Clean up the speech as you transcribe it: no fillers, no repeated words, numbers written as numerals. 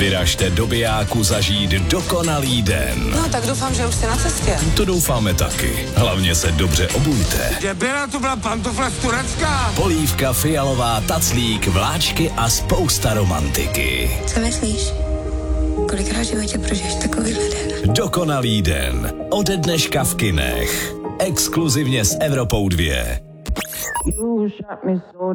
Vyražte do Bijáku zažít dokonalý den. No, tak doufám, že už jste na cestě. To doufáme taky. Hlavně se dobře obujte. Debila, to byla pantofla z Turecka. Polívka, fialová, taclík, vláčky a spousta romantiky. Co myslíš? Kolikrát v životě prožiješ takovýhle den? Dokonalý den. Ode dneška v kinech. Exkluzivně s Evropou 2.